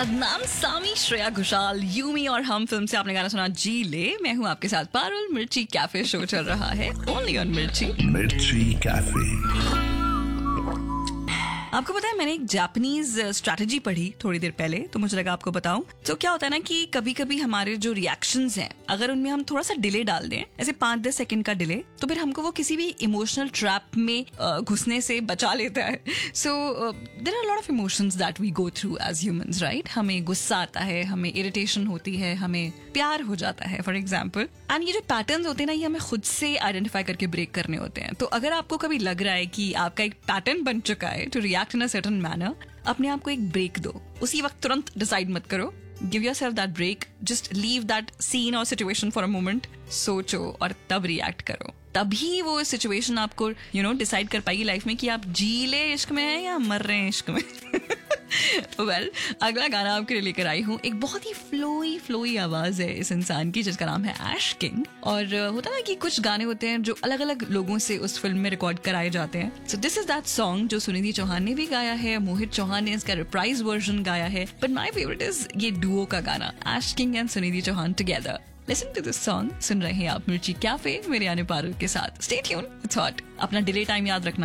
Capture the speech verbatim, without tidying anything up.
Adnan Sami, Shreya Ghoshal, Yumi और हम film से आपने गाना सुना जी ले। मैं हूँ आपके साथ पारुल। मिर्ची कैफे शो चल रहा है ओनली ऑन मिर्ची मिर्ची कैफे। आपको पता है मैंने एक जापानीज स्ट्रैटेजी पढ़ी थोड़ी देर पहले, तो मुझे लगा आपको बताऊं। तो क्या होता है ना कि कभी कभी हमारे जो रिएक्शंस हैं, अगर उनमें हम थोड़ा सा डिले डाल दें, ऐसे पांच दस सेकंड का डिले, तो फिर हमको वो किसी भी इमोशनल ट्रैप में घुसने से बचा लेता है। So there are lot of emotions that we go through as humans, right. हमें गुस्सा आता है, हमें इरिटेशन होती है, हमें प्यार हो जाता है फॉर एग्जाम्पल। एंड ये जो पैटर्न्स होते हैं ना, ये हमें खुद से आइडेंटिफाई करके ब्रेक करने होते हैं। तो अगर आपको कभी लग रहा है कि आपका एक पैटर्न बन चुका है to react in a certain manner, अपने आप को एक ब्रेक दो। उसी वक्त तुरंत डिसाइड मत करो। Give yourself that break, just leave that scene और सिचुएशन फॉर अ मोमेंट, सोचो और तब रिएक्ट करो। तभी वो सिचुएशन आपको यू नो डिसाइड कर पाएगी लाइफ में कि आप जी ले इश्क में हैं या मर रहे हैं इश्क में। वेल well, अगला गाना आपके लिए लेकर आई हूँ। एक बहुत ही फ्लोई फ्लोई आवाज है इस इंसान की, जिसका नाम है ऐश किंग। और होता है ना कि कुछ गाने होते हैं जो अलग अलग लोगों से उस फिल्म में रिकॉर्ड कराए जाते हैं। So this is that song जो सुनिधि चौहान ने भी गाया है, मोहित चौहान ने इसका रिप्राइज वर्जन गाया है, बट माई फेवरेट इज ये डुओ का गाना, ऐश king and Sunidhi Chauhan together. Listen to this song. सुन रहे हैं आप मिर्ची कैफे, मेरे यानी पारुल के साथ। Stay tune, it's hot. अपना डिले टाइम याद रखना।